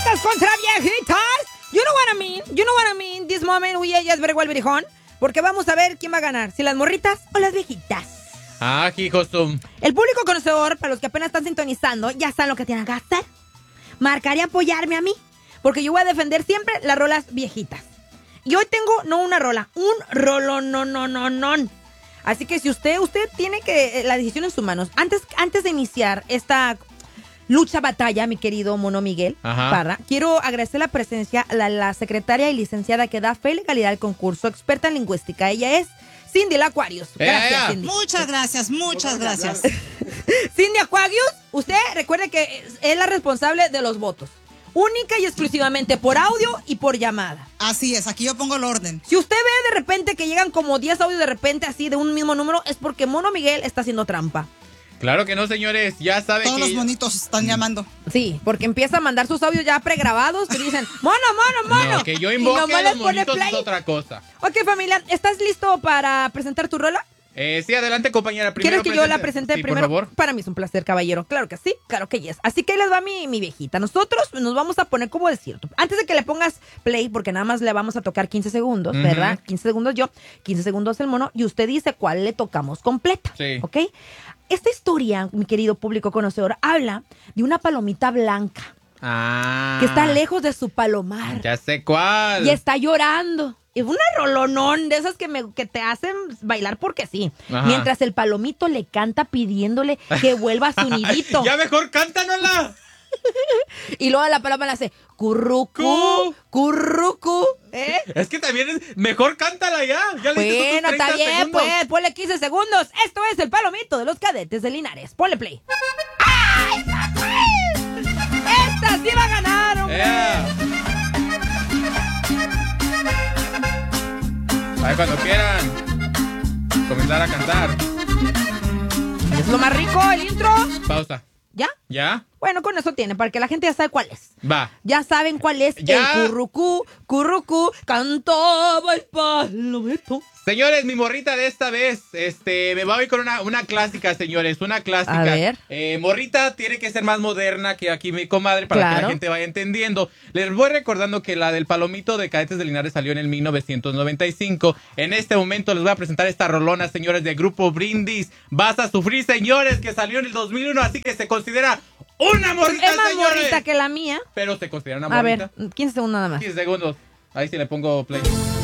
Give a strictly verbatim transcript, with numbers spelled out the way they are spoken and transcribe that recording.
viejitas contra viejitas. You know what I mean, you know what I mean. This moment we just very well virijón. Porque vamos a ver quién va a ganar, si las morritas o las viejitas. Ah, hijos. El público conocedor, para los que apenas están sintonizando, ya saben lo que tienen que hacer. Marcar y apoyarme a mí. Porque yo voy a defender siempre las rolas viejitas. Y hoy tengo, no una rola, un rolo, no, no, no, no. Así que si usted, usted tiene que, la decisión en sus manos. Antes, antes de iniciar esta lucha, batalla, mi querido Mono Miguel Ajá. Parra, quiero agradecer la presencia a la, la secretaria y licenciada que da fe y legalidad al concurso, experta en lingüística. Ella es Cindy la Aquarius. Gracias, ¡Eh! Cindy. Muchas gracias, muchas gracias. Cindy Aquarius, usted recuerde que es, es la responsable de los votos. Única y exclusivamente por audio y por llamada. Así es, aquí yo pongo el orden. Si usted ve de repente que llegan como diez audios de repente así de un mismo número, es porque Mono Miguel está haciendo trampa. Claro que no, señores. Ya saben Todos que... los bonitos están llamando. Sí, porque empieza a mandar sus audios ya pregrabados que dicen, mono, mono, mono. No, que yo Y invoque nomás a les los pone monitos play. es otra cosa. Ok, familia, ¿estás listo para presentar tu rola? Eh, sí, adelante, compañera. Primero ¿Quieres que yo la presente- presente sí, primero? por favor. Para mí es un placer, caballero. Claro que sí, claro que yes. Así que ahí les va mi, mi viejita. Nosotros nos vamos a poner, como decir, antes de que le pongas play, porque nada más le vamos a tocar quince segundos, Ujú. ¿verdad? quince segundos yo, quince segundos el mono, y usted dice cuál le tocamos completa. Sí. ¿Ok? Esta historia, mi querido público conocedor, habla de una palomita blanca Ah. que está lejos de su palomar Ya sé cuál. y está llorando. Es una rolonón de esas que, me, que te hacen bailar porque sí. Ajá. Mientras el palomito le canta pidiéndole que vuelva a su nidito. Ya mejor cántanosla. Y luego la paloma le hace currucu, Cu. currucu. ¿Eh? Es que también es... Mejor cántala ya. Ya le hiciste tus Bueno, está treinta bien, segundos. pues. Ponle quince segundos. Esto es el palomito de los cadetes de Linares. Ponle play. ¡Ay, papel! ¡Esta sí va a ganar, hombre! Yeah. Ahí cuando quieran comenzar a cantar. Es lo más rico, el intro. Pausa. ¿Ya? ¿Ya? Bueno, con eso tiene, para que la gente ya sabe cuál es. Va. Ya saben cuál es Ya. el currucú, currucú, cantaba el palomito. Señores, mi morrita de esta vez, este, me voy con una, una clásica, señores, una clásica. A ver. Eh, morrita tiene que ser más moderna que aquí mi comadre para que Claro. la gente vaya entendiendo. Les voy recordando que la del palomito de Cadetes de Linares salió en el mil novecientos noventa y cinco. En este momento les voy a presentar esta rolona, señores, de Grupo Brindis. Vas a sufrir, señores, que salió en el dos mil uno, así que se considera una morrita, Es más señores. morrita que la mía. Pero se considera una A morrita. ver, quince segundos nada más. quince segundos. Ahí sí le pongo play.